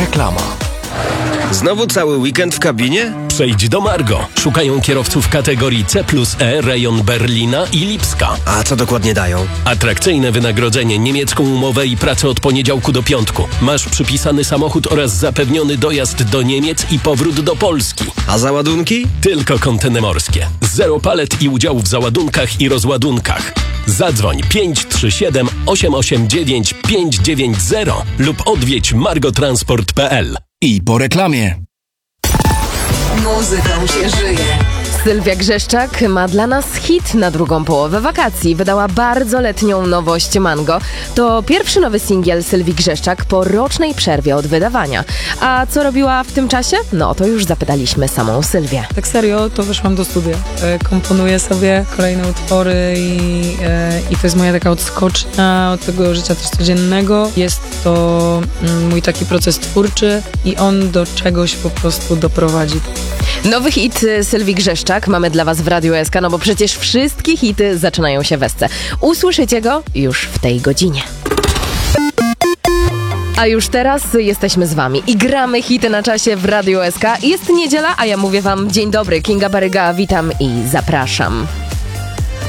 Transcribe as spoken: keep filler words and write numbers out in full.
Reklama. Znowu cały weekend w kabinie? Przejdź do Margo. Szukają kierowców kategorii C plus E, rejon Berlina i Lipska. A co dokładnie dają? Atrakcyjne wynagrodzenie, niemiecką umowę i pracę od poniedziałku do piątku. Masz przypisany samochód oraz zapewniony dojazd do Niemiec i powrót do Polski. A załadunki? Tylko kontenery morskie. Zero palet i udział w załadunkach i rozładunkach. Zadzwoń pięć trzy siedem osiem osiem dziewięć pięć dziewięć zero lub odwiedź margotransport kropka p l. I po reklamie. Muzyką się żyje. Sylwia Grzeszczak ma dla nas hit na drugą połowę wakacji. Wydała bardzo letnią nowość Mango. To pierwszy nowy singiel Sylwii Grzeszczak po rocznej przerwie od wydawania. A co robiła w tym czasie? No to już zapytaliśmy samą Sylwię. Tak serio, to wyszłam do studia. E, komponuję sobie kolejne utwory i, e, i to jest moja taka odskocznia od tego życia też codziennego. Jest to mm, mój taki proces twórczy i on do czegoś po prostu doprowadzi. Nowy hit Sylwii Grzeszczak mamy dla was w Radiu S K, no bo przecież wszystkie hity zaczynają się w S C. Usłyszycie go już w tej godzinie. A już teraz jesteśmy z wami i gramy hity na czasie w Radiu S K. Jest niedziela, a ja mówię wam dzień dobry. Kinga Baryga, witam i zapraszam.